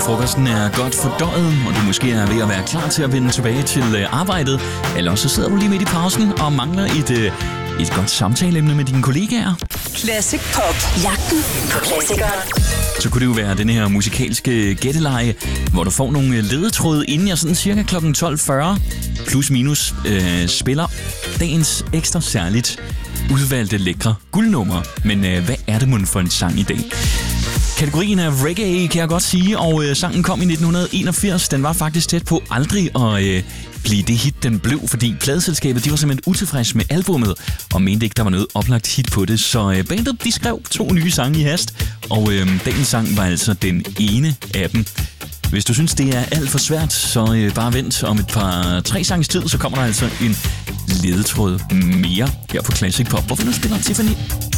Frokosten er godt fordøjet, og du måske er ved at være klar til at vende tilbage til arbejdet. Eller så sidder du lige midt i pausen og mangler et godt samtaleemne med dine kollegaer. Classic Pop. Jagten på klassikere. Så kunne det jo være den her musikalske gætteleje, hvor du får nogle ledetråde, inden jeg sådan cirka kl. 12.40 plus minus spiller dagens ekstra særligt udvalgte lækre guldnummer. Men hvad er det mon for en sang i dag? Kategorien er reggae, kan jeg godt sige, og sangen kom i 1981. Den var faktisk tæt på aldrig at blive det hit, den blev, fordi pladeselskabet de var simpelthen utilfreds med albummet, og mente ikke, der var noget oplagt hit på det. Så bandet de skrev 2 nye sange i hast, og dagens sang var altså den ene af dem. Hvis du synes, det er alt for svært, så bare vent om et par 3 sanges tid, så kommer der altså en ledetråd mere her på Classic Pop, hvor vi nu spiller Tiffany.